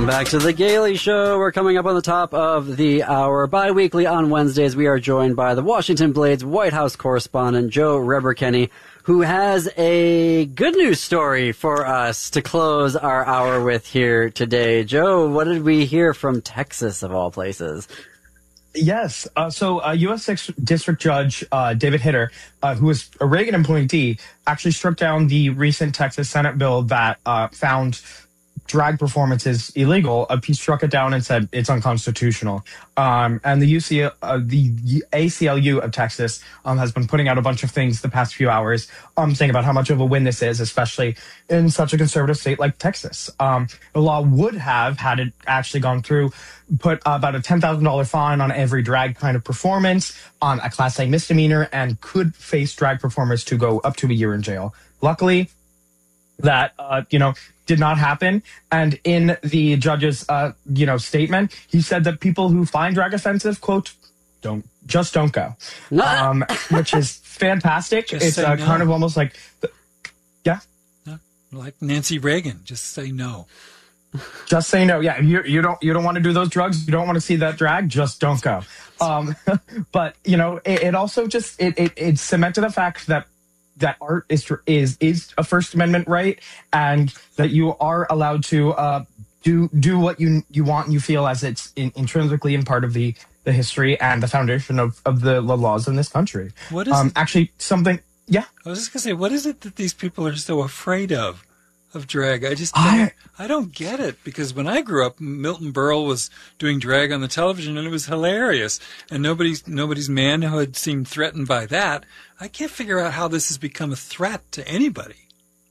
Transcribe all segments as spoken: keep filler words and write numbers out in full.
Back to the Gailey Show. We're coming up on the top of the hour. Bi-weekly on Wednesdays, we are joined by the Washington Blade's White House correspondent, Joe Reber-Kenny, who has a good news story for us to close our hour with here today. Joe, what did we hear from Texas, of all places? Yes. Uh, so uh, U S sixth District Judge uh, David Hitter, uh, who was a Reagan appointee, actually struck down the recent Texas Senate bill that uh, found drag performances illegal. Uh, he struck it down and said it's unconstitutional. Um, and the U C, uh, the A C L U of Texas um, has been putting out a bunch of things the past few hours, um, saying about how much of a win this is, especially in such a conservative state like Texas. Um, the law would have, had it actually gone through, put about a ten thousand dollars fine on every drag kind of performance, on a Class A misdemeanor, and could face drag performers to go up to a year in jail. Luckily, that, uh, you know, did not happen. And in the judge's, uh, you know, statement, he said that people who find drag offensive, quote, don't, just don't go, um, which is fantastic. Just it's uh, no. kind of almost like, yeah. No, like Nancy Reagan, just say no. Just say no. Yeah, you you don't you don't want to do those drugs. You don't want to see that drag. Just don't go. Um, but you know, it, it also just it, it it cemented the fact that that art is is is a First Amendment right, and that you are allowed to uh, do do what you you want and you feel, as it's in, intrinsically in part of the the history and the foundation of of the, the laws in this country. What is um, it? actually something? Yeah, I was just gonna say, what is it that these people are so afraid of? Of drag. I just I, don't, I don't get it, because when I grew up, Milton Berle was doing drag on the television and it was hilarious, and nobody's nobody's manhood seemed threatened by that. I can't figure out how this has become a threat to anybody.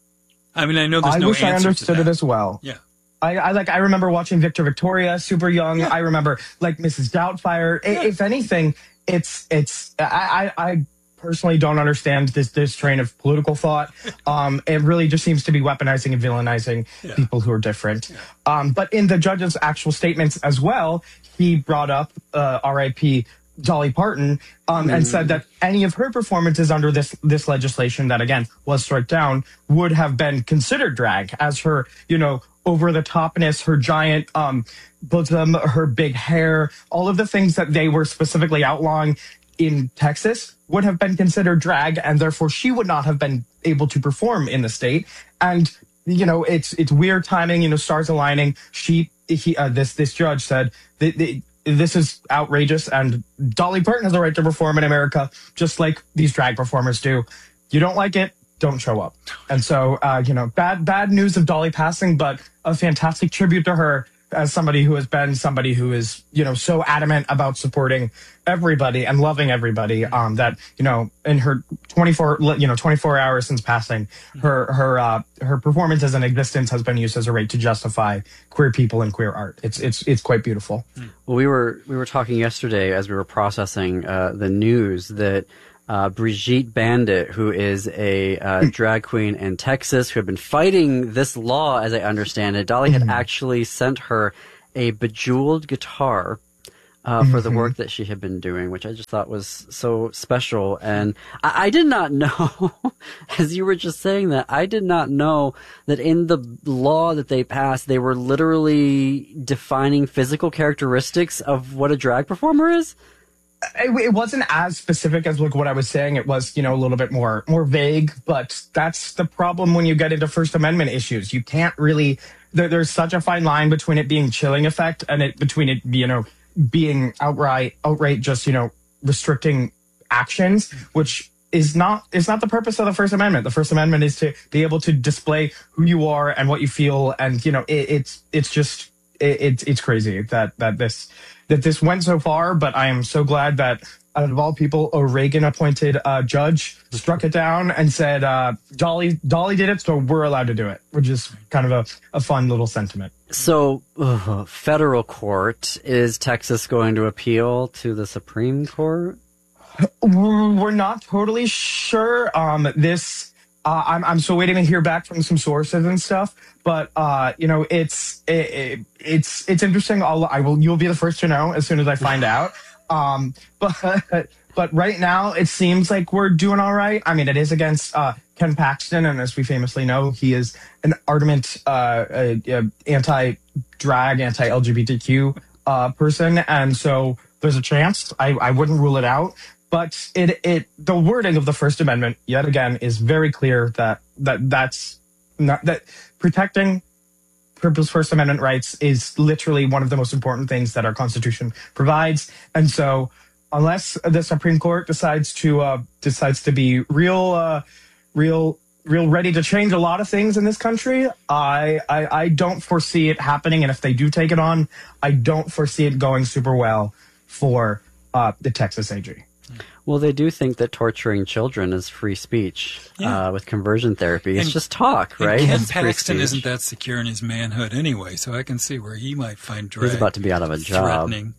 I mean, I know there's I no wish answer I understood to that. it as well. Yeah. I, I like. I remember watching Victor Victoria, super young. Yeah. I remember like Missus Doubtfire. Yeah. If anything, it's it's. I I. I personally don't understand this this train of political thought. Um, it really just seems to be weaponizing and villainizing Yeah. people who are different. Yeah. Um, but in the judge's actual statements as well, he brought up uh, R I P Dolly Parton um, Mm. and said that any of her performances under this this legislation that again was struck down would have been considered drag, as her, you know, over the topness, her giant um, bosom, her big hair, all of the things that they were specifically outlawing in Texas would have been considered drag, and therefore she would not have been able to perform in the state. And you know, it's it's weird timing. You know, stars aligning. She he uh, this this judge said that the, this is outrageous, and Dolly Parton has the right to perform in America, just like these drag performers do. You don't like it, don't show up. And so, uh, you know, bad bad news of Dolly passing, but a fantastic tribute to her, as somebody who has been somebody who is, you know, so adamant about supporting everybody and loving everybody, um, that, you know, in her twenty-four, you know, twenty-four hours since passing, her, her, uh, her performances and existence has been used as a way to justify queer people and queer art. It's, it's, it's quite beautiful. Well, we were, we were talking yesterday as we were processing, uh, the news that, Uh, Brigitte Bandit, who is a uh, drag queen in Texas, who had been fighting this law, as I understand it. Dolly had actually sent her a bejeweled guitar uh, for the work that she had been doing, which I just thought was so special. And I, I did not know, as you were just saying that, I did not know that in the law that they passed, they were literally defining physical characteristics of what a drag performer is. It, it wasn't as specific as like what I was saying. It was, you know, a little bit more more vague, but that's the problem when you get into First Amendment issues. You can't really, there, there's such a fine line between it being chilling effect and it between it, you know, being outright, outright just, you know, restricting actions, which is not, is not the purpose of the First Amendment. The First Amendment is to be able to display who you are and what you feel. And, you know, it, it's, it's just, it, it's, it's crazy that, that this, that this went so far, but I am so glad that out of all people, a Reagan-appointed uh, judge struck it down and said, uh, Dolly Dolly did it, so we're allowed to do it, which is kind of a, a fun little sentiment. So, uh, federal court, is Texas going to appeal to the Supreme Court? We're not totally sure. Um, this... Uh, I'm I'm still waiting to hear back from some sources and stuff, but uh, you know, it's it, it, it's it's interesting. I'll I will you'll be the first to know as soon as I find out. Um, but But right now, it seems like we're doing all right. I mean, it is against uh, Ken Paxton, and as we famously know, he is an ardent uh, uh, uh, anti-drag, anti-L G B T Q uh, person, and so there's a chance. I, I wouldn't rule it out. But it it the wording of the First Amendment, yet again, is very clear that that that's not that protecting people's First Amendment rights is literally one of the most important things that our Constitution provides. And so, unless the Supreme Court decides to uh, decides to be real, uh, real, real ready to change a lot of things in this country, I, I I don't foresee it happening. And if they do take it on, I don't foresee it going super well for uh, the Texas A G. Well, they do think that torturing children is free speech Yeah. uh, with conversion therapy. It's And- just talk, And right? Ken It's free Paxton speech. isn't that secure in his manhood anyway, so I can see where he might find drag He's about to be out of a job. threatening.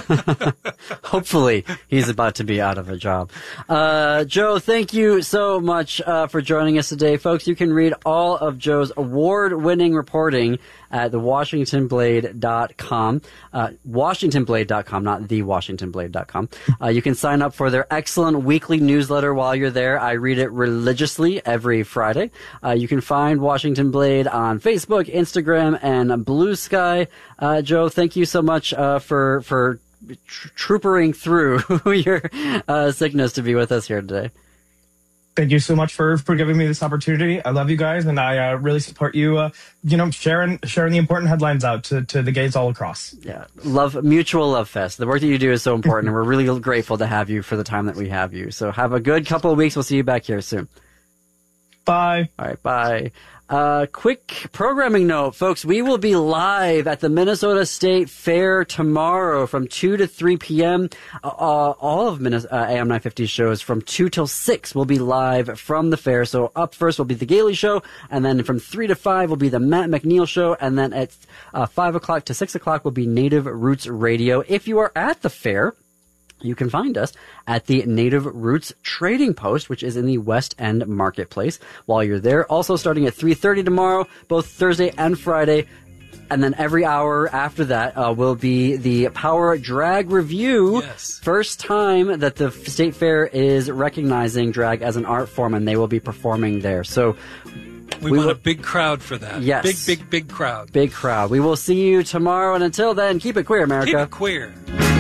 Hopefully, he's about to be out of a job. Uh, Joe, thank you so much uh, for joining us today. Folks, you can read all of Joe's award-winning reporting at the washington blade dot com. Uh, washington blade dot com, not the washington blade dot com. Uh, you can sign up for their excellent weekly newsletter while you're there. I read it religiously every Friday. Uh, you can find Washington Blade on Facebook, Instagram, and Blue Sky. Uh, Joe, thank you so much uh, for for tr- troopering through your uh, sickness to be with us here today. Thank you so much for, for giving me this opportunity. I love you guys, and I uh, really support you, uh, you know, sharing sharing the important headlines out to, to the gays all across. Yeah, love, mutual love fest. The work that you do is so important, and we're really grateful to have you for the time that we have you. So have a good couple of weeks. We'll see you back here soon. Bye. All right, bye. Uh, quick programming note, folks. We will be live at the Minnesota State Fair tomorrow from two to three p.m. Uh, all of Minnes- uh, A M nine fifty shows from two till six will be live from the fair. So up first will be the Gailey Show, and then from three to five will be the Matt McNeil Show, and then at uh, five o'clock to six o'clock will be Native Roots Radio. If you are at the fair, you can find us at the Native Roots Trading Post, which is in the West End Marketplace. While you're there, also starting at three thirty tomorrow, both Thursday and Friday, and then every hour after that uh, will be the Power Drag Review. Yes. First time that the State Fair is recognizing drag as an art form, and they will be performing there. So We, We want will- a big crowd for that. Yes. Big, big, big crowd. big crowd. We will see you tomorrow, and until then, keep it queer, America. Keep it queer.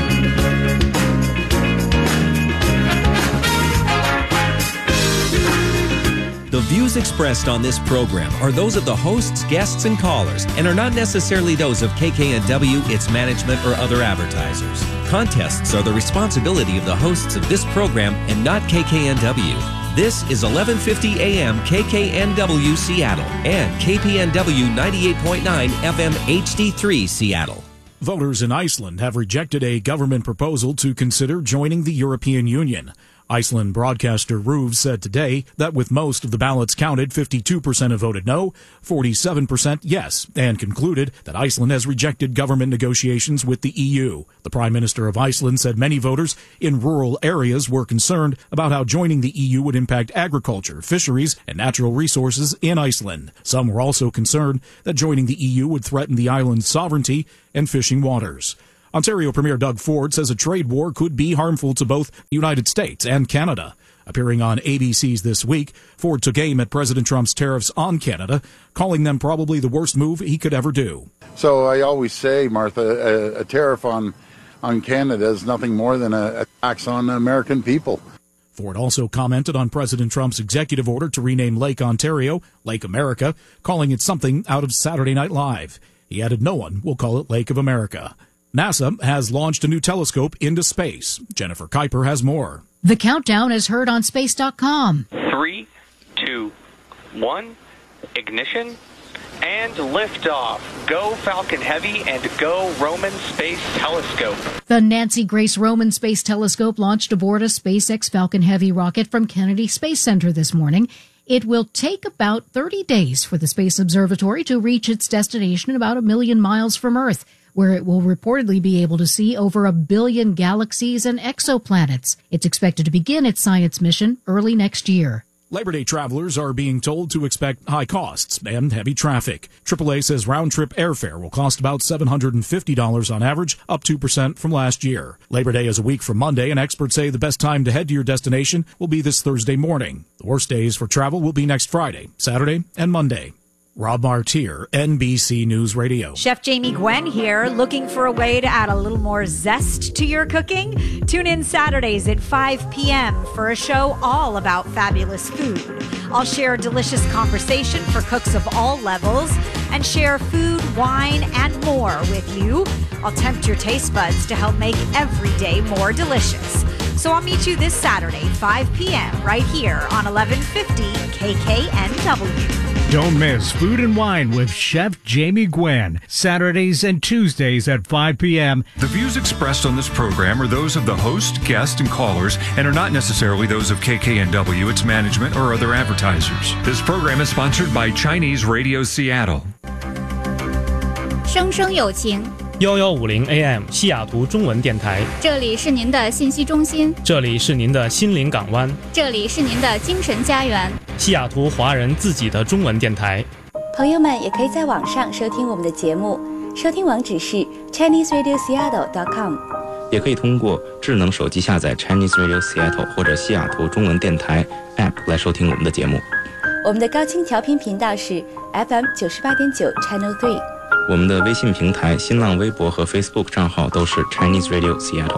The views expressed on this program are those of the hosts, guests, and callers, and are not necessarily those of K K N W, its management, or other advertisers. Contests are the responsibility of the hosts of this program and not K K N W. This is eleven fifty A M K K N W Seattle and K P N W ninety-eight point nine F M H D three Seattle. Voters in Iceland have rejected a government proposal to consider joining the European Union. Iceland broadcaster RÚV said today that with most of the ballots counted, fifty-two percent have voted no, forty-seven percent yes, and concluded that Iceland has rejected government negotiations with the E U. The Prime Minister of Iceland said many voters in rural areas were concerned about how joining the E U would impact agriculture, fisheries, and natural resources in Iceland. Some were also concerned that joining the E U would threaten the island's sovereignty and fishing waters. Ontario Premier Doug Ford says a trade war could be harmful to both the United States and Canada. Appearing on A B C's This Week, Ford took aim at President Trump's tariffs on Canada, calling them probably the worst move he could ever do. So I always say, Martha, a, a tariff on, on Canada is nothing more than a, a tax on the American people. Ford also commented on President Trump's executive order to rename Lake Ontario Lake America, calling it something out of Saturday Night Live. He added no one will call it Lake of America. NASA has launched a new telescope into space. Jennifer Kuiper has more. The countdown is heard on space dot com. Three, two, one, ignition, and liftoff. Go Falcon Heavy and go Roman Space Telescope. The Nancy Grace Roman Space Telescope launched aboard a SpaceX Falcon Heavy rocket from Kennedy Space Center this morning. It will take about thirty days for the Space Observatory to reach its destination about a million miles from Earth, where it will reportedly be able to see over a billion galaxies and exoplanets. It's expected to begin its science mission early next year. Labor Day travelers are being told to expect high costs and heavy traffic. triple A says round-trip airfare will cost about seven hundred fifty dollars on average, up two percent from last year. Labor Day is a week from Monday, and experts say the best time to head to your destination will be this Thursday morning. The worst days for travel will be next Friday, Saturday, and Monday. Rob Martier, N B C News Radio. Chef Jamie Gwen here, looking for a way to add a little more zest to your cooking? Tune in Saturdays at five p.m. for a show all about fabulous food. I'll share delicious conversation for cooks of all levels and share food, wine, and more with you. I'll tempt your taste buds to help make every day more delicious. So I'll meet you this Saturday, five p.m. right here on eleven fifty K K N W. Don't miss Food and Wine with Chef Jamie Gwen, Saturdays and Tuesdays at five p.m. The views expressed on this program are those of the host, guests, and callers, and are not necessarily those of K K N W, its management, or other advertisers. This program is sponsored by Chinese Radio Seattle. 生生有情幺幺五零 A M 西雅图中文电台， 这里是您的信息中心， 这里是您的心灵港湾， 这里是您的精神家园， 西雅图华人自己的中文电台。 朋友们也可以在网上收听我们的节目，收听网址是 Chinese Radio Seattle dot com， 也可以通过智能手机下载 Chinese Radio Seattle 或者西雅图中文电台 App 来收听我们的节目。 我们的高清调频频道是 F M 九十八点九 Channel three。 我们的微信平台、新浪微博和 Facebook 账号都是 Chinese Radio Seattle。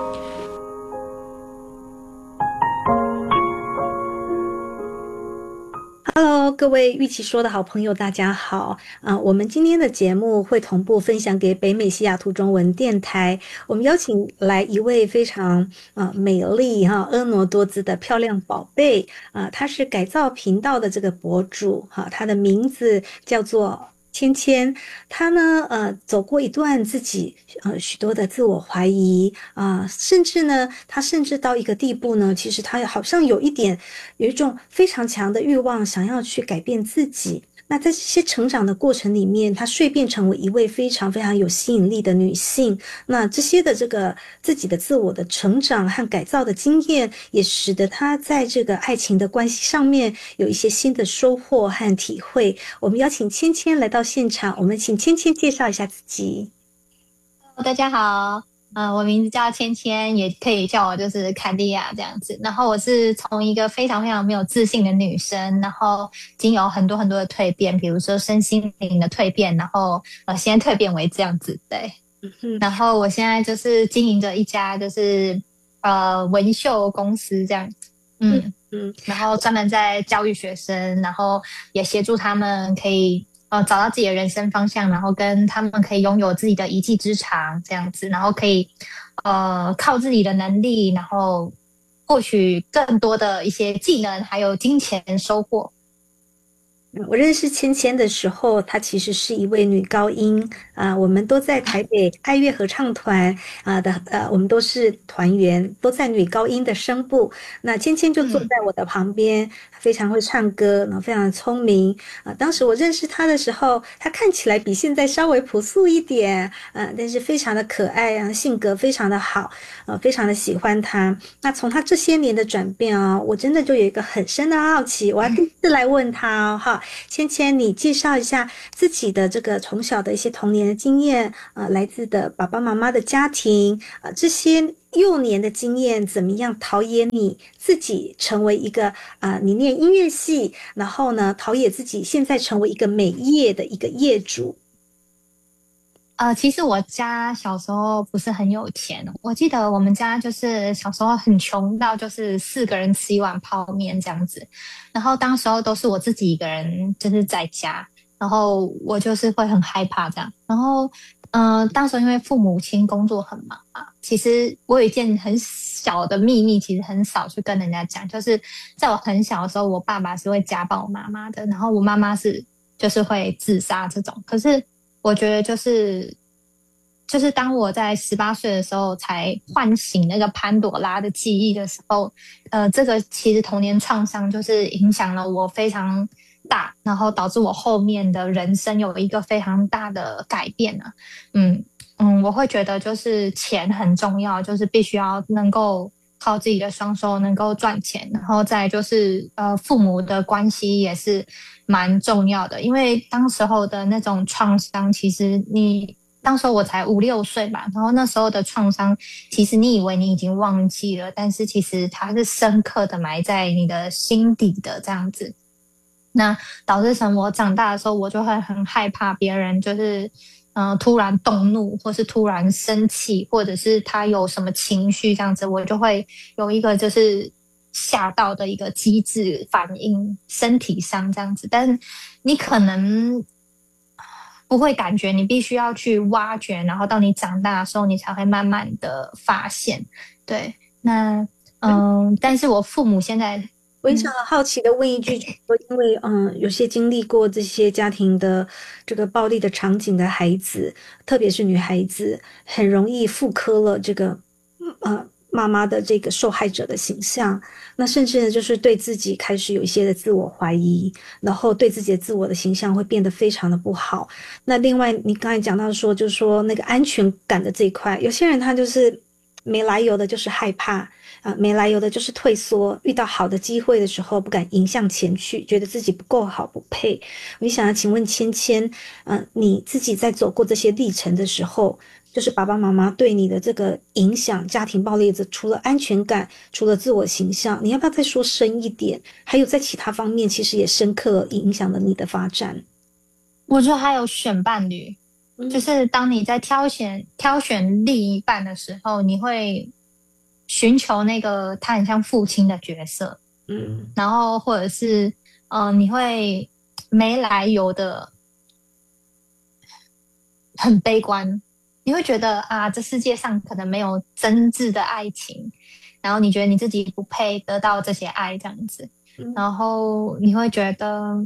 Hello， 各位玉琪说的好朋友，大家好啊、呃！我们今天的节目会同步分享给北美西雅图中文电台。我们邀请来一位非常啊、呃、美丽哈、婀娜多姿的漂亮宝贝啊、呃，她是改造频道的这个博主哈、啊，她的名字叫做芊芊。她呢呃走过一段自己呃许多的自我怀疑啊、呃，甚至呢她甚至到一个地步呢，其实她好像有一点有一种非常强的欲望，想要去改变自己。那在这些成长的过程里面，她蜕变成为一位非常非常有吸引力的女性。那这些的这个自己的自我的成长和改造的经验，也使得她在这个爱情的关系上面有一些新的收获和体会。我们邀请芊芊来到现场，我们请芊芊介绍一下自己。 大家好，呃，我名字叫芊芊，也可以叫我就是凯莉亚这样子。然后我是从一个非常非常没有自信的女生，然后经有很多很多的蜕变，比如说身心灵的蜕变，然后呃现在蜕变为这样子，对。嗯、然后我现在就是经营着一家就是呃文秀公司这样子，嗯嗯，然后专门在教育学生，然后也协助他们可以。呃，找到自己的人生方向，然后跟他们可以拥有自己的一技之长，这样子，然后可以呃靠自己的能力，然后获取更多的一些技能，还有金钱收获。 我认识芊芊的时候，她其实是一位女高音啊、呃，我们都在台北爱乐合唱团啊、呃、的呃，我们都是团员，都在女高音的声部。那芊芊就坐在我的旁边，嗯、非常会唱歌，然后非常聪明啊、呃。当时我认识她的时候，她看起来比现在稍微朴素一点，呃，但是非常的可爱啊，性格非常的好，呃，非常的喜欢她。那从她这些年的转变啊，我真的就有一个很深的好奇，我要第一次来问她哦，哈。芊芊，你介绍一下自己的这个从小的一些童年的经验，呃，来自的爸爸妈妈的家庭，呃，这些幼年的经验怎么样陶冶你自己成为一个啊、呃，你念音乐系，然后呢，陶冶自己现在成为一个美业的一个业主。 呃，其实我家小时候不是很有钱，我记得我们家就是小时候很穷到就是四个人吃一碗泡面这样子，然后当时候都是我自己一个人就是在家，然后我就是会很害怕这样，然后呃，当时因为父母亲工作很忙嘛，其实我有一件很小的秘密，其实很少去跟人家讲，就是在我很小的时候，我爸爸是会家暴我妈妈的，然后我妈妈是就是会自杀这种，可是我觉得就是就是当我在十八岁的时候才唤醒那个潘朵拉的记忆的时候，呃，这个其实童年创伤就是影响了我非常大，然后导致我后面的人生有一个非常大的改变啊。嗯嗯，我会觉得就是钱很重要，就是必须要能够靠自己的双手能够赚钱，然后再就是呃父母的关系也是蛮重要的，因为当时候的那种创伤，其实你当时候我才五六岁吧，然后那时候的创伤，其实你以为你已经忘记了，但是其实它是深刻的埋在你的心底的这样子。那导致成我长大的时候，我就会很害怕别人就是嗯、呃、突然动怒，或是突然生气，或者是他有什么情绪这样子，我就会有一个就是吓到的一个机制反应，身体上这样子。但是你可能不会感觉，你必须要去挖掘，然后到你长大的时候，你才会慢慢的发现。对，那嗯，但是我父母现在。 我也想好奇的问一句，因为嗯，有些经历过这些家庭的这个暴力的场景的孩子，特别是女孩子，很容易复刻了这个呃妈妈的这个受害者的形象，那甚至呢就是对自己开始有一些的自我怀疑，然后对自己的自我的形象会变得非常的不好。那另外你刚才讲到说，就是说那个安全感的这一块，有些人他就是没来由的就是害怕。啊，没来由的就是退缩，遇到好的机会的时候不敢迎向前去，觉得自己不够好，不配。我想要请问芊芊，嗯、呃，你自己在走过这些历程的时候，就是爸爸妈妈对你的这个影响，家庭暴力的，除了安全感，除了自我形象，你要不要再说深一点？还有在其他方面，其实也深刻影响了你的发展。 我觉得还有选伴侣，嗯、就是当你在挑选挑选另一半的时候，你会寻求那个他很像父亲的角色，嗯，然后或者是呃，你会没来由的很悲观，你会觉得啊，这世界上可能没有真挚的爱情，然后你觉得你自己不配得到这些爱这样子，嗯、然后你会觉得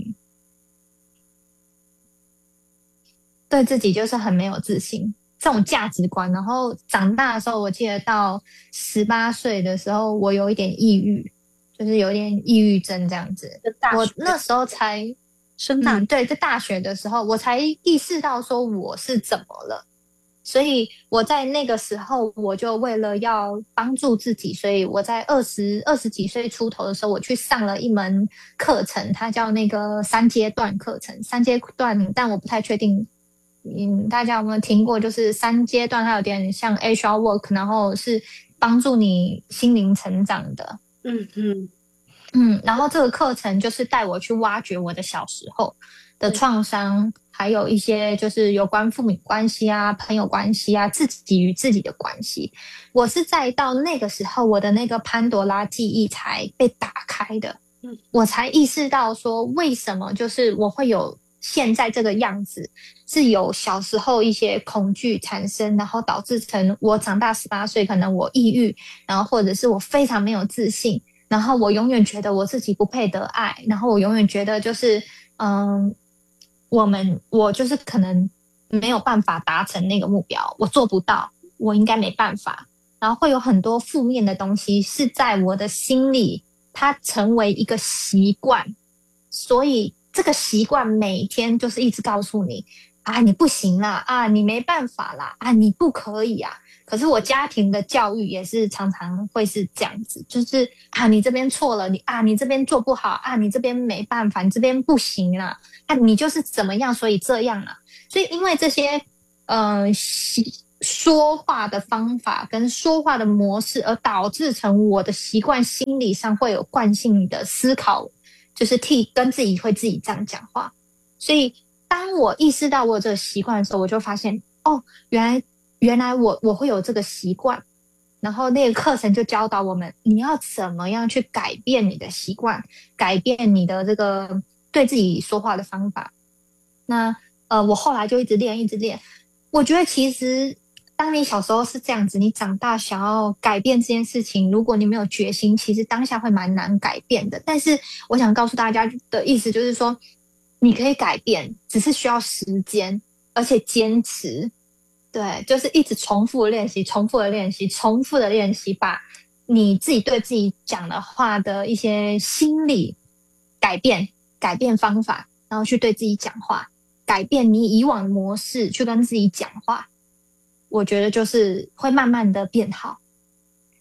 对自己就是很没有自信。这种价值观，然后长大的时候，我记得到十八岁的时候，我有一点抑郁，就是有点抑郁症这样子。我那时候才升大、 嗯，对，在大学的时候，我才意识到说我是怎么了。所以我在那个时候，我就为了要帮助自己，所以我在二十二十几岁出头的时候，我去上了一门课程，它叫那个三阶段课程，三阶段，但我不太确定。嗯，大家有没有听过？就是三阶段，它有点像 H R work， 然后是帮助你心灵成长的。 嗯嗯嗯，然后这个课程就是带我去挖掘我的小时候的创伤，还有一些就是有关父母关系啊、朋友关系啊、自己与自己的关系。我是在到那个时候，我的那个潘多拉记忆才被打开的。嗯，我才意识到说，为什么就是我会有现在这个样子，是有小时候一些恐惧产生，然后导致成我长大十八岁，可能我抑郁，然后或者是我非常没有自信，然后我永远觉得我自己不配得爱，然后我永远觉得就是嗯，我们我就是可能没有办法达成那个目标，我做不到，我应该没办法，然后会有很多负面的东西是在我的心里，它成为一个习惯，所以这个习惯每天就是一直告诉你啊，你不行啦，啊，你没办法啦，啊，你不可以啊。可是我家庭的教育也是常常会是这样子，就是啊，你这边错了，你啊，你这边做不好啊，你这边没办法，你这边不行啦，啊，你就是怎么样，所以这样啦。所以因为这些呃说话的方法跟说话的模式，而导致成我的习惯，心理上会有惯性的思考。就是替跟自己会自己这样讲话，所以当我意识到我有这个习惯的时候，我就发现哦，原来原来我我会有这个习惯，然后那个课程就教导我们，你要怎么样去改变你的习惯，改变你的这个对自己说话的方法。那呃，我后来就一直练，一直练。我觉得其实当你小时候是这样子，你长大想要改变这件事情，如果你没有决心，其实当下会蛮难改变的。但是我想告诉大家的意思就是说，你可以改变，只是需要时间，而且坚持。对，就是一直重复的练习，重复的练习，重复的练习，把你自己对自己讲的话的一些心理改变，改变方法，然后去对自己讲话，改变你以往的模式，去跟自己讲话。我觉得就是会慢慢的变好。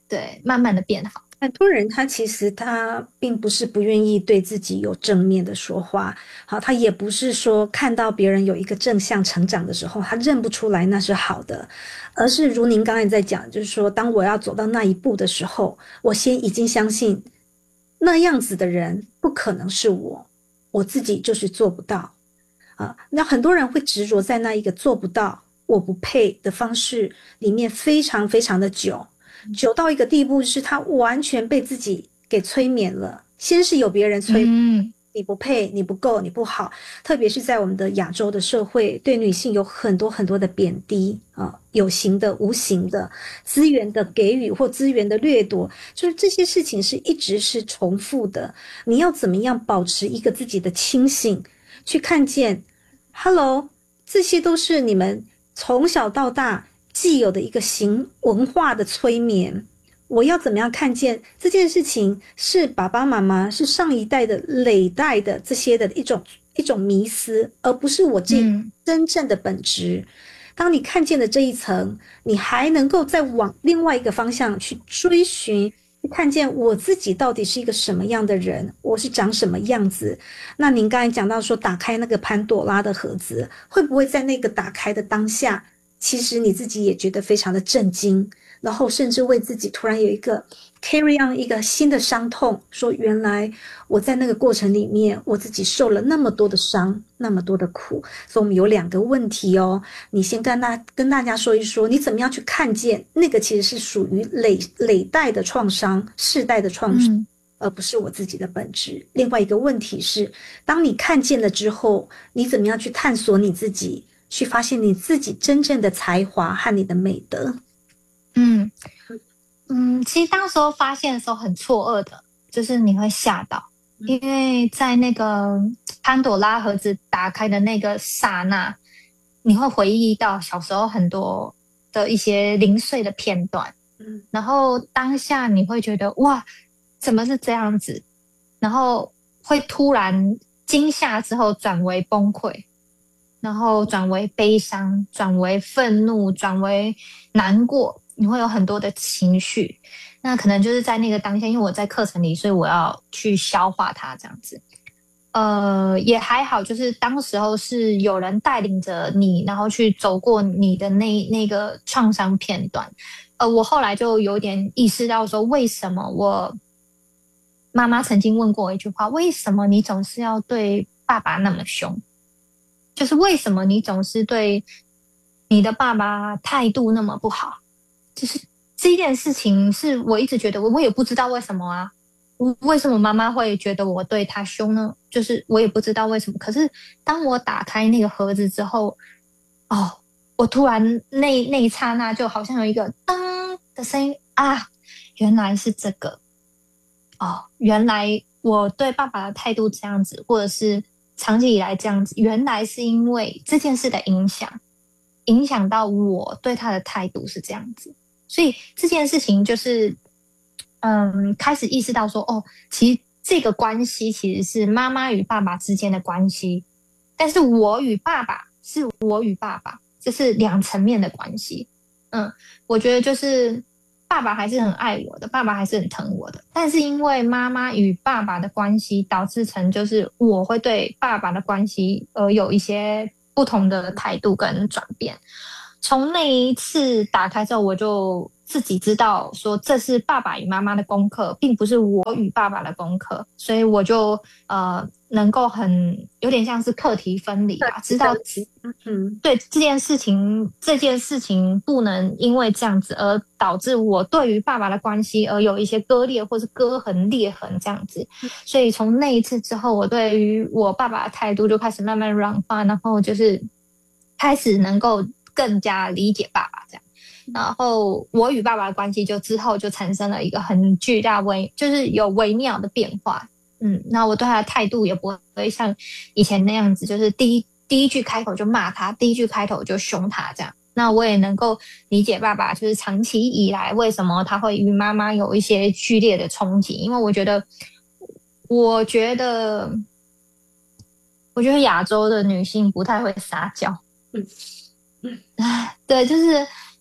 对，慢慢的变好。 很多人他其实他并不是不愿意对自己有正面的说话，好，他也不是说看到别人有一个正向成长的时候，他认不出来那是好的，而是如您刚才在讲，就是说当我要走到那一步的时候，我先已经相信那样子的人不可能是我，我自己就是做不到啊。那很多人会执着在那一个做不到、我不配的方式里面非常非常的久。久到一个地步，是他完全被自己给催眠了。先是有别人催眠，嗯、你不配，你不够，你不好。特别是在我们的亚洲的社会，对女性有很多很多的贬低啊，有形的、无形的资源的给予或资源的掠夺，就是这些事情是一直是重复的。你要怎么样保持一个自己的清醒，去看见 ，Hello， 这些都是你们从小到大既有的一个行文化的催眠，我要怎么样看见这件事情是爸爸妈妈是上一代的累代的这些的一种一种迷思，而不是我这真正的本质。嗯、当你看见了这一层，你还能够再往另外一个方向去追寻，去看见我自己到底是一个什么样的人，我是长什么样子。那您刚才讲到说打开那个潘朵拉的盒子，会不会在那个打开的当下，其实你自己也觉得非常的震惊，然后甚至为自己突然有一个 carry on 一个新的伤痛，说原来我在那个过程里面，我自己受了那么多的伤，那么多的苦。所以我们有两个问题哦，你先跟大跟大家说一说，你怎么样去看见那个其实是属于累累代的创伤、世代的创伤。嗯，而不是我自己的本质。另外一个问题是，当你看见了之后，你怎么样去探索你自己，去发现你自己真正的才华和你的美德。 嗯嗯，其实当时候发现的时候很错愕的，就是你会吓到，因为在那个潘朵拉盒子打开的那个刹那，你会回忆到小时候很多的一些零碎的片段，嗯，然后当下你会觉得哇，怎么是这样子？然后会突然惊吓之后转为崩溃。然后转为悲伤，转为愤怒，转为难过，你会有很多的情绪。那可能就是在那个当下，因为我在课程里，所以我要去消化它这样子。呃，也还好，就是当时候是有人带领着你，然后去走过你的那那个创伤片段。呃，我后来就有点意识到说，为什么我妈妈曾经问过我一句话：为什么你总是要对爸爸那么凶？就是为什么你总是对你的爸爸态度那么不好？就是这件事情是我一直觉得我我也不知道为什么啊，为什么妈妈会觉得我对她凶呢？就是我也不知道为什么。可是当我打开那个盒子之后，哦，我突然那那一刹那就好像有一个当的声音啊，原来是这个哦，原来我对爸爸的态度这样子，或者是长期以来这样子，原来是因为这件事的影响，影响到我对他的态度是这样子。所以这件事情就是，嗯，开始意识到说，哦，其实这个关系其实是妈妈与爸爸之间的关系，但是我与爸爸是我与爸爸，这是两层面的关系。嗯，我觉得就是爸爸还是很爱我的，爸爸还是很疼我的，但是因为妈妈与爸爸的关系导致成就是我会对爸爸的关系而有一些不同的态度跟转变。从那一次打开之后，我就自己知道说这是爸爸与妈妈的功课，并不是我与爸爸的功课，所以我就呃能够很有点像是课题分离吧，知道嗯对这件事情这件事情不能因为这样子而导致我对于爸爸的关系而有一些割裂或是割痕裂痕这样子。所以从那一次之后，我对于我爸爸的态度就开始慢慢软化，然后就是开始能够更加理解爸爸这样。然后我与爸爸的关系就之后就产生了一个很巨大微就是有微妙的变化。嗯，那我对他的态度也不会像以前那样子，就是第一第一句开头就骂他，第一句开头就凶他这样。那我也能够理解爸爸就是长期以来为什么他会与妈妈有一些剧烈的冲击，因为我觉得我觉得我觉得亚洲的女性不太会撒娇。嗯嗯，对，就是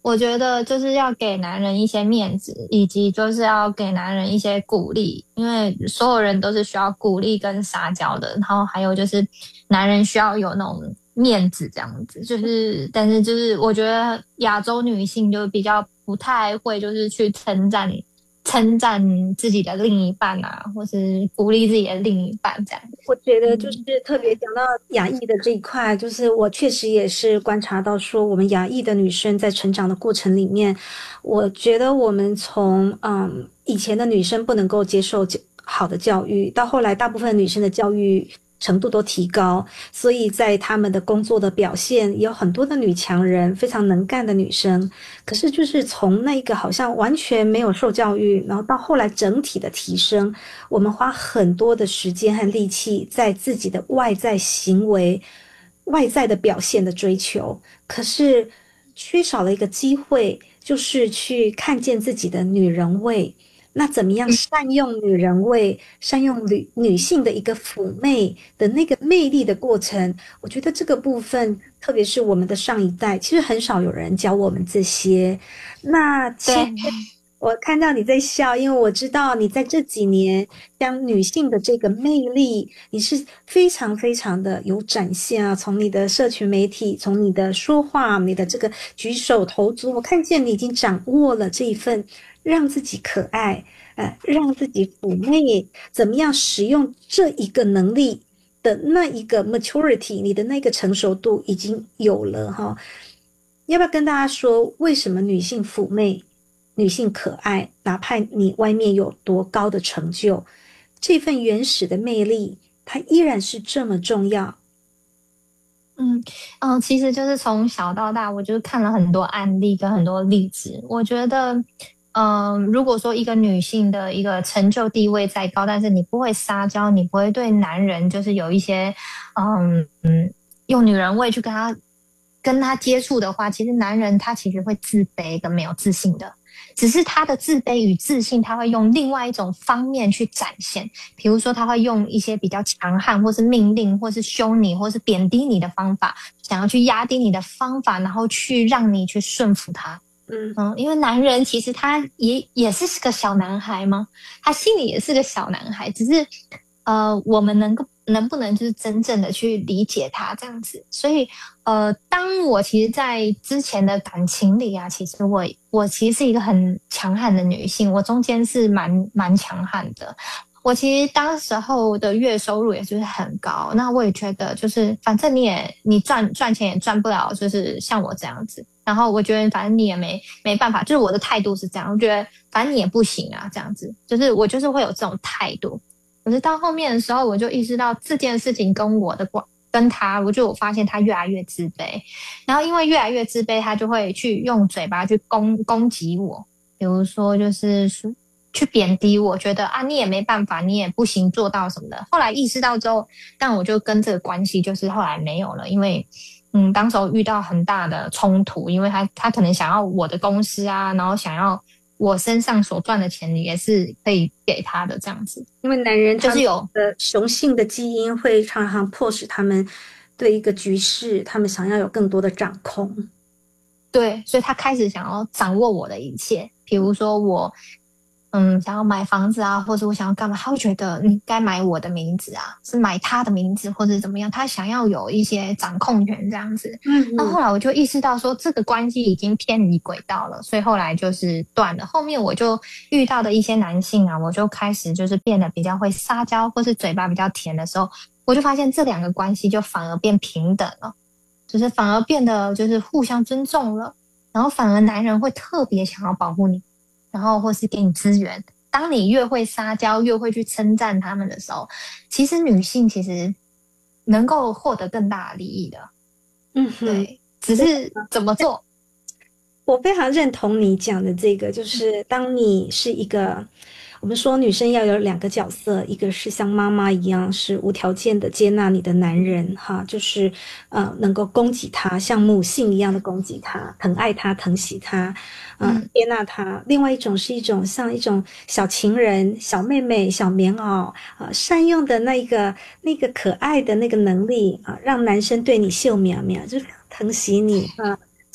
我觉得就是要给男人一些面子，以及就是要给男人一些鼓励，因为所有人都是需要鼓励跟撒娇的。然后还有就是男人需要有那种面子这样子，就是但是就是我觉得亚洲女性就比较不太会就是去称赞称赞自己的另一半啊，或是鼓励自己的另一半这样。 我觉得就是特别讲到亚裔的这一块，就是我确实也是观察到说，我们亚裔的女生在成长的过程里面，我觉得我们从嗯以前的女生不能够接受好的教育，到后来大部分女生的教育程度都提高，所以在他们的工作的表现有很多的女强人，非常能干的女生。可是就是从那个好像完全没有受教育，然后到后来整体的提升，我们花很多的时间和力气在自己的外在行为、外在的表现的追求，可是缺少了一个机会，就是去看见自己的女人味。那怎么样善用女人味，善用女女性的一个妩媚的那个魅力的过程，我觉得这个部分，特别是我们的上一代，其实很少有人教我们这些。那其实我看到你在笑，因为我知道你在这几年将女性的这个魅力，你是非常非常的有展现啊。从你的社群媒体，从你的说话，你的这个举手投足，我看见你已经掌握了这一份让自己可爱，呃，让自己妩媚，怎么样使用这一个能力的那一个 maturity， 你的那个成熟度已经有了哈。要不要跟大家说，为什么女性妩媚、女性可爱，哪怕你外面有多高的成就，这份原始的魅力，它依然是这么重要？ 嗯嗯、呃，其实就是从小到大，我就是看了很多案例跟很多例子，我觉得。嗯、呃，如果说一个女性的一个成就地位再高，但是你不会撒娇，你不会对男人就是有一些，嗯嗯，用女人味去跟他跟他接触的话，其实男人他其实会自卑跟没有自信的，只是他的自卑与自信，他会用另外一种方面去展现，比如说他会用一些比较强悍，或是命令，或是凶你，或是贬低你的方法，想要去压低你的方法，然后去让你去顺服他。嗯嗯，因为男人其实他也也是个小男孩嘛，他心里也是个小男孩，只是呃，我们能够能不能就是真正的去理解他这样子。所以呃，当我其实在之前的感情里啊，其实我我其实是一个很强悍的女性，我中间是蛮蛮强悍的。我其实当时候的月收入也就是很高，那我也觉得就是反正你也你赚赚钱也赚不了，就是像我这样子。然后我觉得反正你也没没办法，就是我的态度是这样，我觉得反正你也不行啊，这样子，就是我就是会有这种态度。可是到后面的时候，我就意识到这件事情跟我的关跟他，我就我发现他越来越自卑，然后因为越来越自卑，他就会去用嘴巴去攻攻击我，比如说就是去贬低我，觉得啊你也没办法，你也不行做到什么的。后来意识到之后，但我就跟这个关系就是后来没有了，因为嗯当时候遇到很大的冲突，因为他他可能想要我的公司啊，然后想要我身上所赚的钱也是可以给他的这样子。 因为男人就是有的雄性的基因会常常迫使他们对一个局势，他们想要有更多的掌控。 对，所以他开始想要掌握我的一切，比如说我嗯，想要买房子啊，或者我想要干嘛，他会觉得嗯，该买我的名字啊，是买他的名字或者怎么样，他想要有一些掌控权这样子。嗯，那后来我就意识到说，这个关系已经偏离轨道了，所以后来就是断了。后面我就遇到的一些男性啊，我就开始就是变得比较会撒娇，或是嘴巴比较甜的时候，我就发现这两个关系就反而变平等了，就是反而变得就是互相尊重了，然后反而男人会特别想要保护你。然后或是给你资源，当你越会撒娇越会去称赞他们的时候，其实女性其实能够获得更大的利益的。嗯，对，只是怎么做。 我非常认同你讲的这个，就是当你是一个，我们说女生要有两个角色，一个是像妈妈一样是无条件的接纳你的男人哈，就是呃能够供给他，像母性一样的供给他，疼爱他，疼惜他，呃、嗯，接纳他。另外一种是一种像一种小情人、小妹妹、小棉袄，呃，善用的那一个那个可爱的那个能力啊、呃，让男生对你秀苗苗，就是疼惜你啊。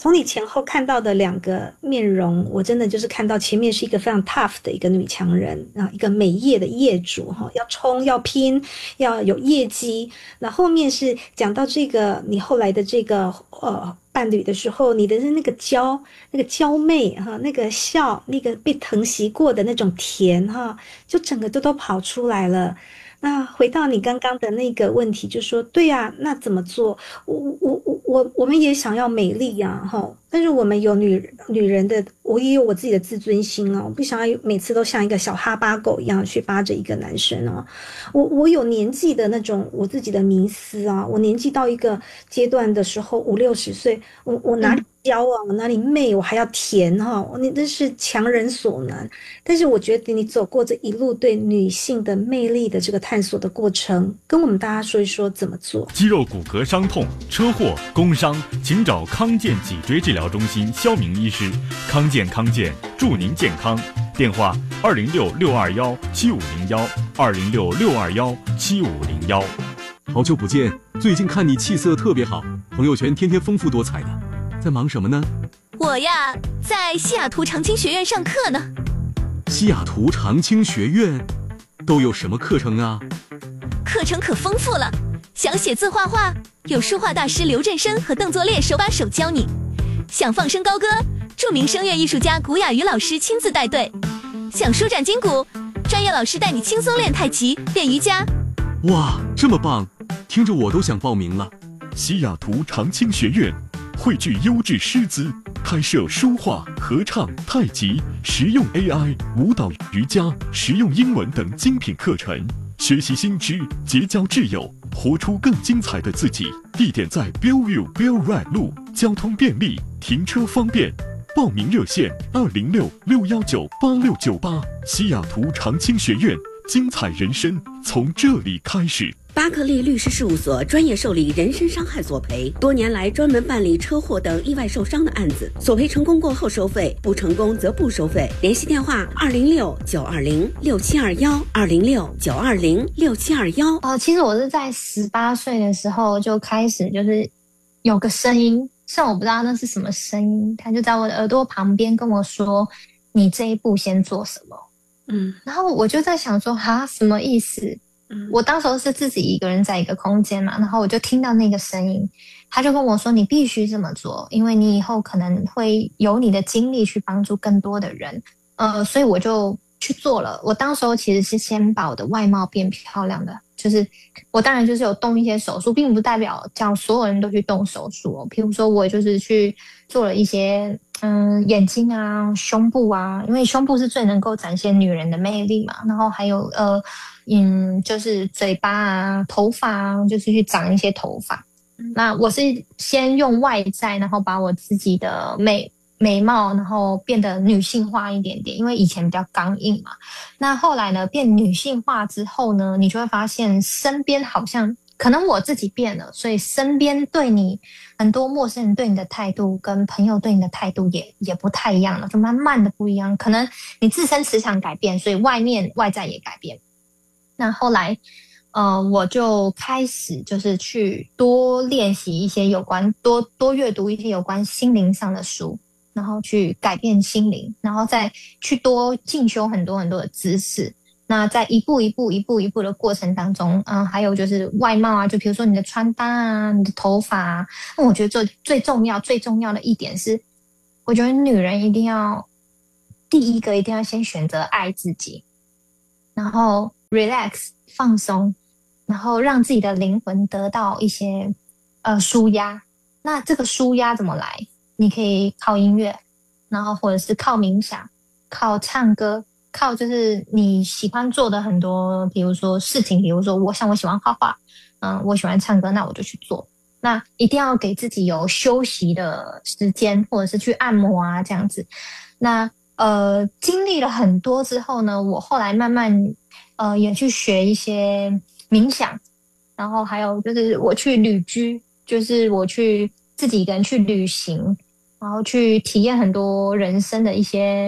从你前后看到的两个面容，我真的就是看到前面是一个非常 tough 的一个女强人啊，一个美业的业主哈，要冲要拼要有业绩。那后面是讲到这个你后来的这个呃伴侣的时候，你的那个娇那个娇媚哈，那个笑，那个被疼惜过的那种甜哈，就整个都都跑出来了。那回到你刚刚的那个问题，就说对呀，那怎么做？我我我我我们也想要美丽呀，哈，但是我们有女女人的，我也有我自己的自尊心啊，我不想要每次都像一个小哈巴狗一样去扒着一个男生啊。我我有年纪的那种我自己的迷思啊，我年纪到一个阶段的时候，五六十岁，我我哪里娇啊，我哪里媚，我还要甜哈，你这是强人所难。但是我觉得你走过这一路对女性的魅力的这个探索的过程，跟我们大家说一说怎么做。 肌肉骨骼伤痛、车祸、工伤，请找康健脊椎治疗中心肖明医师。康健康健，祝您健康。电话二零六六二幺七五零幺二零六六二幺七五零幺。 好久不见，最近看你气色特别好，朋友圈天天丰富多彩的，在忙什么呢？ 我呀，在西雅图长青学院上课呢。 西雅图长青学院都有什么课程啊？ 课程可丰富了，想写字画画，有书画大师刘振生和邓作烈手把手教你；想放声高歌，著名声乐艺术家古雅瑜老师亲自带队；想舒展筋骨，专业老师带你轻松练太极、练瑜伽。 哇，这么棒，听着我都想报名了。 西雅图长青学院汇聚优质师资，开设书画、合唱、太极、实用 A I、舞蹈、瑜伽、实用英文等精品课程，学习新知，结交挚友，活出更精彩的自己。地点在 Bellevue Bell Ride 路，交通便利，停车方便。报名热线二零六六幺九八六九八。西雅图长青学院，精彩人生从这里开始。 巴克利律师事务所专业受理人身伤害索赔，多年来专门办理车祸等意外受伤的案子，索赔成功过后收费，不成功则不收费。联系电话二零六九二零六七二幺二零六九二零六七二幺。 哦，其实我是在十八岁的时候就开始，就是有个声音，虽然我不知道那是什么声音，他就在我的耳朵旁边跟我说：“你这一步先做什么？”嗯，然后我就在想说，哈，什么意思？我当时候是自己一个人在一个空间嘛，然后我就听到那个声音，他就跟我说你必须这么做，因为你以后可能会有你的精力去帮助更多的人，呃，所以我就去做了。我当时候其实是先把我的外貌变漂亮的，就是我当然就是有动一些手术，并不代表叫所有人都去动手术哦。譬如说我就是去做了一些嗯眼睛啊、胸部啊，因为胸部是最能够展现女人的魅力嘛，然后还有呃。嗯，就是嘴巴啊、头发啊，就是去长一些头发。那我是先用外在，然后把我自己的美美貌，然后变得女性化一点点，因为以前比较刚硬嘛。那后来呢，变女性化之后呢，你就会发现身边好像可能我自己变了，所以身边对你很多陌生人对你的态度，跟朋友对你的态度也也不太一样了，就慢慢的不一样。可能你自身磁场改变，所以外面外在也改变。那后来，呃，我就开始就是去多练习一些有关多多阅读一些有关心灵上的书，然后去改变心灵，然后再去多进修很多很多的知识。那在一步一步一步一步的过程当中，嗯、呃，还有就是外貌啊，就比如说你的穿搭啊，你的头发啊，那我觉得最最重要最重要的一点是，我觉得女人一定要第一个一定要先选择爱自己，然后relax 放松，然后让自己的灵魂得到一些呃舒压。那这个舒压怎么来？你可以靠音乐，然后或者是靠冥想，靠唱歌，靠就是你喜欢做的很多，比如说事情，比如说我像我喜欢画画，嗯、呃，我喜欢唱歌，那我就去做。那一定要给自己有休息的时间，或者是去按摩啊这样子。那呃，经历了很多之后呢，我后来慢慢呃也去学一些冥想，然后还有就是我去旅居，就是我去自己一个人去旅行，然后去体验很多人生的一些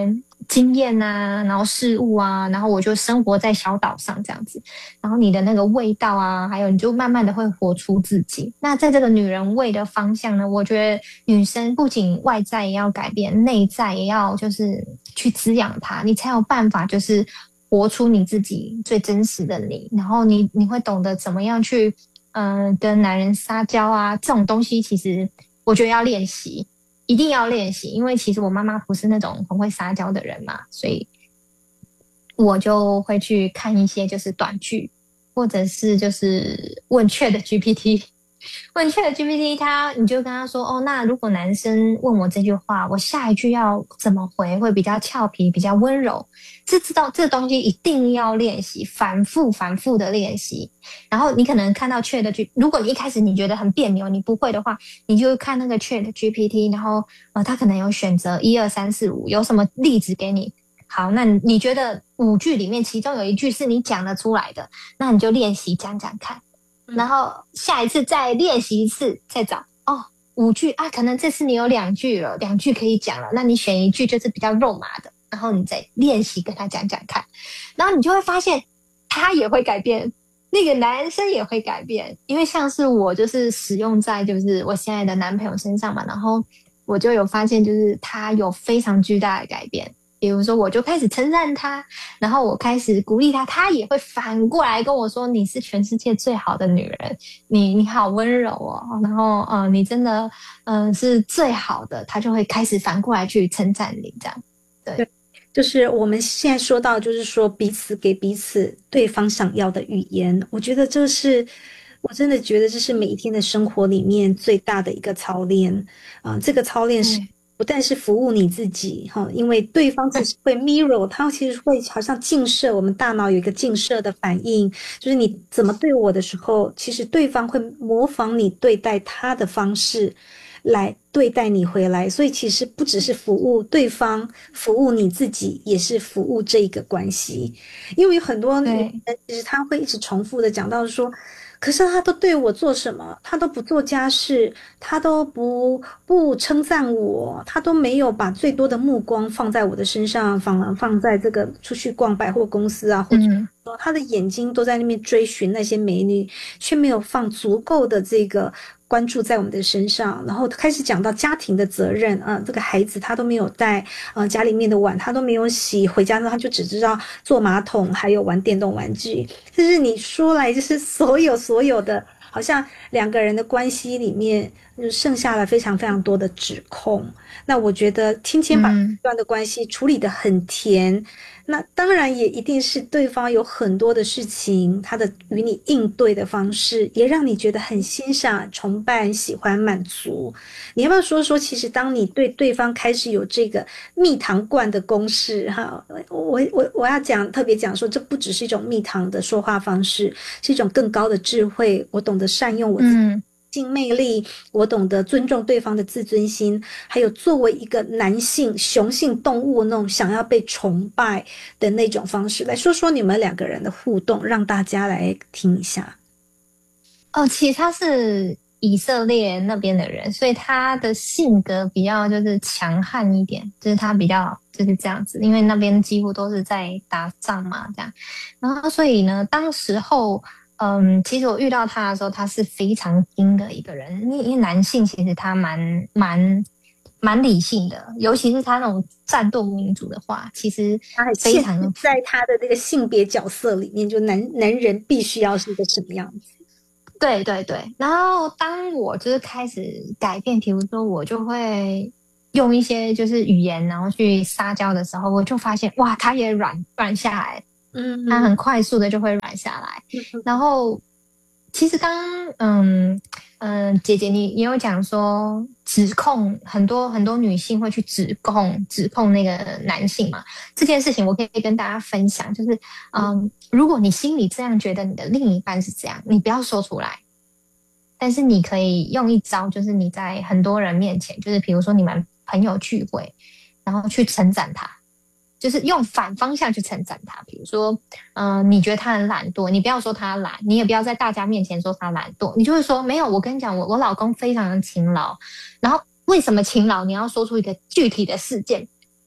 经验啊，然后事物啊，然后我就生活在小岛上这样子，然后你的那个味道啊，还有你就慢慢的会活出自己。那在这个女人味的方向呢，我觉得女生不仅外在也要改变，内在也要就是去滋养它，你才有办法就是活出你自己最真实的你，然后你你会懂得怎么样去嗯、呃、跟男人撒娇啊，这种东西其实我觉得要练习。一定要练习，因为其实我妈妈不是那种很会撒娇的人嘛，所以我就会去看一些就是短剧，或者是就是问 Chat G P T， 问 Chat G P T， 他你就跟他说哦，那如果男生问我这句话，我下一句要怎么回会比较俏皮，比较温柔？这知道这东西一定要练习，反复反复的练习。然后你可能看到 Chat G， 如果你一开始你觉得很别扭，你不会的话，你就看那个 Chat G P T， 然后呃，他可能有选择一二三四五，有什么例子给你？好，那你觉得五句里面其中有一句是你讲得出来的，那你就练习讲讲看，然后下一次再练习一次，再找哦五句啊，可能这次你有两句了，两句可以讲了，那你选一句就是比较肉麻的，然后你再练习跟他讲讲看，然后你就会发现他也会改变。那个男生也会改变，因为像是我就是使用在就是我现在的男朋友身上嘛，然后我就有发现就是他有非常巨大的改变。比如说我就开始称赞他，然后我开始鼓励他，他也会反过来跟我说你是全世界最好的女人，你你好温柔哦，然后呃你真的嗯、呃、是最好的，他就会开始反过来去称赞你这样。对。 对，就是我们现在说到，就是说彼此给彼此对方想要的语言，我觉得这是，我真的觉得这是每一天的生活里面最大的一个操练啊、呃！这个操练是不但是服务你自己哈，因为对方其实会 mirror， 他其实会好像映射，我们大脑有一个映射的反应，就是你怎么对我的时候，其实对方会模仿你对待他的方式。来对待你回来，所以其实不只是服务对方，服务你自己也是服务这一个关系。因为有很多女人其实她会一直重复的讲到说，可是他都对我做什么？他都不做家事，他都不不称赞我，他都没有把最多的目光放在我的身上，反而放在这个出去逛百货公司啊，或者说他的眼睛都在那边追寻那些美女，却没有放足够的这个关注在我们的身上。然后开始讲到家庭的责任啊、呃，这个孩子他都没有带呃家里面的碗，他都没有洗，回家之后他就只知道坐马桶，还有玩电动玩具。就是你说来就是所有所有的，好像两个人的关系里面就剩下了非常非常多的指控。那我觉得芊芊把这段的关系处理得很甜、嗯，那当然也一定是对方有很多的事情，他的与你应对的方式也让你觉得很欣赏、崇拜、喜欢、满足。你要不要说说，其实当你对对方开始有这个蜜糖罐的公式哈，我我我要讲特别讲说，这不只是一种蜜糖的说话方式，是一种更高的智慧。我懂得善用我自己。嗯性魅力，我懂得尊重对方的自尊心，还有作为一个男性雄性动物那种想要被崇拜的那种方式，来说说你们两个人的互动，让大家来听一下。 哦，其实他是以色列那边的人，所以他的性格比较就是强悍一点，就是他比较就是这样子，因为那边几乎都是在打仗嘛，这样。然后所以呢，当时候。嗯，其实我遇到他的时候，他是非常硬的一个人。因为因为男性其实他蛮蛮蛮理性的，尤其是他那种战斗民族的话，其实他非常在他的这个性别角色里面，就男男人必须要是一个什么样子？ 对对对。然后当我就是开始改变，比如说我就会用一些就是语言，然后去撒娇的时候，我就发现哇，他也软软下来。嗯，他很快速的就会软下来。嗯、然后，其实刚嗯嗯，姐姐你也有讲说，指控很多很多女性会去指控指控那个男性嘛。这件事情我可以跟大家分享，就是嗯，如果你心里这样觉得你的另一半是这样，你不要说出来，但是你可以用一招，就是你在很多人面前，就是比如说你们朋友聚会，然后去称赞他。就是用反方向去称赞他，比如说，嗯、呃，你觉得他很懒惰，你不要说他懒，你也不要在大家面前说他懒惰，你就会说没有，我跟你讲，我我老公非常的勤劳，然后为什么勤劳？你要说出一个具体的事件，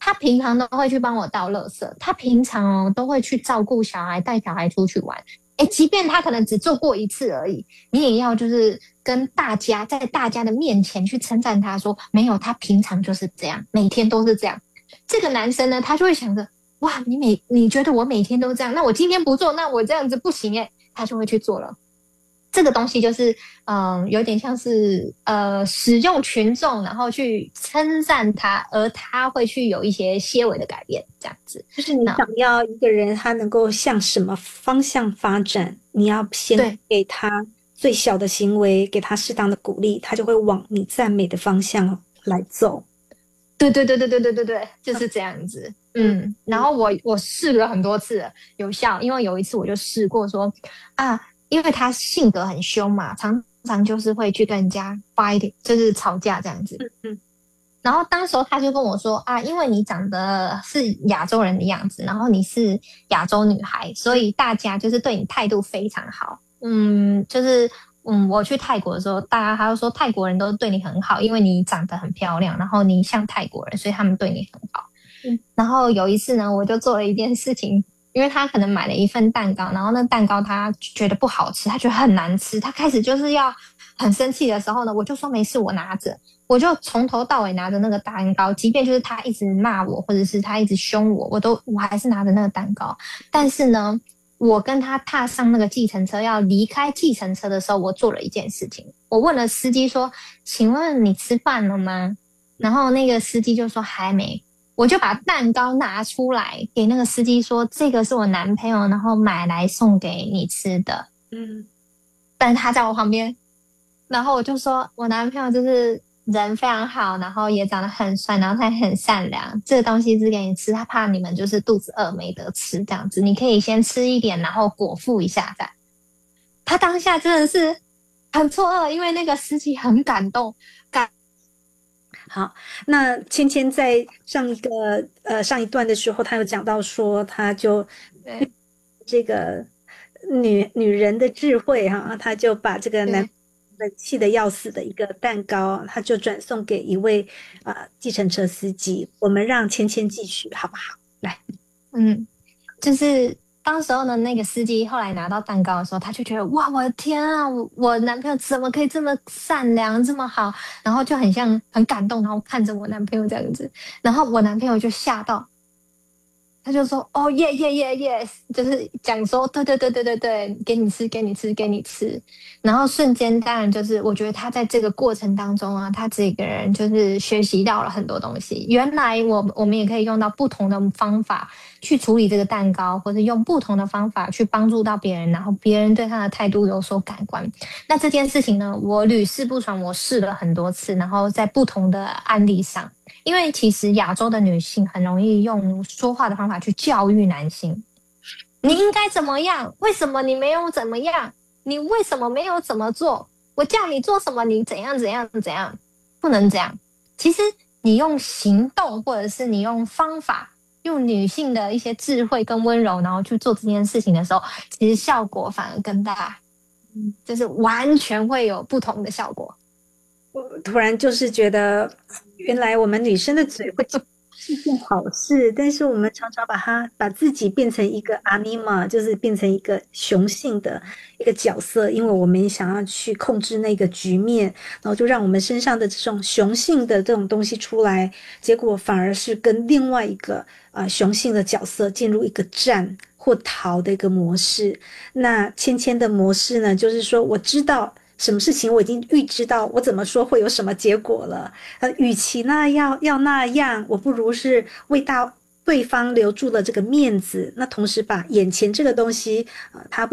他平常都会去帮我倒垃圾，他平常哦都会去照顾小孩，带小孩出去玩。哎，即便他可能只做过一次而已，你也要就是跟大家在大家的面前去称赞他说，没有，他平常就是这样，每天都是这样。这个男生呢，他就会想着，哇，你每你觉得我每天都这样，那我今天不做，那我这样子不行诶，他就会去做了。这个东西就是，嗯，有点像是呃，使用群众，然后去称赞他，而他会去有一些些微的改变，这样子。 就是你想要一个人他能够向什么方向发展，你要先给他最小的行为，给他适当的鼓励，他就会往你赞美的方向来走。 对对对对对对对对，就是这样子。嗯，然后我我试了很多次有效，因为有一次我就试过说啊。因为他性格很凶嘛，常常就是会去跟人家 fight， 就是吵架这样子。嗯嗯。然后当时候他就跟我说啊，因为你长得是亚洲人的样子，然后你是亚洲女孩，所以大家就是对你态度非常好。嗯，就是嗯，我去泰国的时候，大家他就说泰国人都对你很好，因为你长得很漂亮，然后你像泰国人，所以他们对你很好。嗯。然后有一次呢，我就做了一件事情。因为他可能买了一份蛋糕，然后那蛋糕他觉得不好吃，他觉得很难吃，他开始就是要很生气的时候呢，我就说没事，我拿着，我就从头到尾拿着那个蛋糕，即便就是他一直骂我，或者是他一直凶我，我都我还是拿着那个蛋糕。但是呢，我跟他踏上那个计程车要离开计程车的时候，我做了一件事情，我问了司机说：“请问你吃饭了吗？”然后那个司机就说还没。我就把蛋糕拿出来给那个司机说，这个是我男朋友然后买来送给你吃的。嗯，但是他在我旁边，然后我就说我男朋友就是人非常好，然后也长得很帅，然后他很善良，这个东西是给你吃，他怕你们就是肚子饿没得吃这样子，你可以先吃一点然后果腹一下再。他当下真的是很错愕，因为那个司机很感动感好，那芊芊在上一个呃上一段的时候，她有讲到说，她就这个女女人的智慧哈，她就把这个男人气得要死的一个蛋糕，她就转送给一位啊、呃、计程车司机。我们让芊芊继续好不好？来， 嗯，就是当时候呢，那个司机后来拿到蛋糕的时候，他就觉得哇，我的天啊，我我男朋友怎么可以这么善良，这么好，然后就很像很感动，然后看着我男朋友这样子，然后我男朋友就吓到，他就说哦耶耶耶耶，就是讲说对对对对对对，给你吃给你吃给你吃，然后瞬间当然就是我觉得他在这个过程当中啊，他这个人就是学习到了很多东西，原来我我们也可以用到不同的方法去处理这个蛋糕，或者用不同的方法去帮助到别人，然后别人对他的态度有所改观。那这件事情呢，我屡试不爽，我试了很多次，然后在不同的案例上，因为其实亚洲的女性很容易用说话的方法去教育男性，你应该怎么样？为什么你没有怎么样？你为什么没有怎么做？我叫你做什么，你怎样怎样怎样，不能这样。其实你用行动，或者是你用方法，用女性的一些智慧跟温柔，然后去做这件事情的时候，其实效果反而更大，嗯，就是完全会有不同的效果。 我突然就是觉得，原来我们女生的嘴会是件好事，但是我们常常把它把自己变成一个 anima， 就是变成一个雄性的一个角色，因为我们想要去控制那个局面，然后就让我们身上的这种雄性的这种东西出来，结果反而是跟另外一个啊、呃、雄性的角色进入一个战或逃的一个模式。那芊芊的模式呢，就是说我知道什么事情我已经预知到我怎么说会有什么结果了，呃，与其那要要那样，我不如是为到对方留住了这个面子，那同时把眼前这个东西，呃，它